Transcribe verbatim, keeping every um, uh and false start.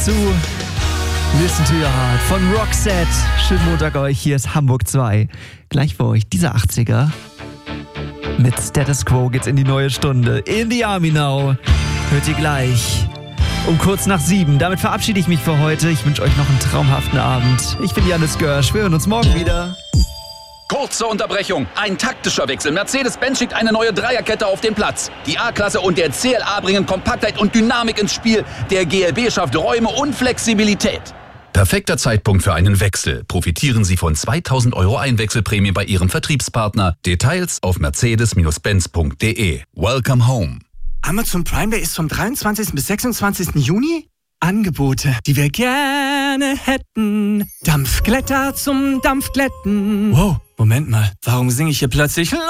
zu Listen to Your Heart von Roxette. Schönen Montag euch, hier ist Hamburg zwei. Gleich für euch dieser achtziger. Mit Status Quo geht's in die neue Stunde. In the Army Now. Hört ihr gleich. Um kurz nach sieben. Damit verabschiede ich mich für heute. Ich wünsche euch noch einen traumhaften Abend. Ich bin Janis Görsch. Wir hören uns morgen wieder. Kurze Unterbrechung. Ein taktischer Wechsel. Mercedes-Benz schickt eine neue Dreierkette auf den Platz. Die A-Klasse und der C L A bringen Kompaktheit und Dynamik ins Spiel. Der G L B schafft Räume und Flexibilität. Perfekter Zeitpunkt für einen Wechsel. Profitieren Sie von zweitausend Euro Einwechselprämie bei Ihrem Vertriebspartner. Details auf mercedes Benz punkt de. Welcome home. Amazon Prime Day ist vom dreiundzwanzigsten bis sechsundzwanzigsten Juni. Angebote, die wir gerne hätten. Dampfglätter zum Dampfglätten. Wow, Moment mal, warum singe ich hier plötzlich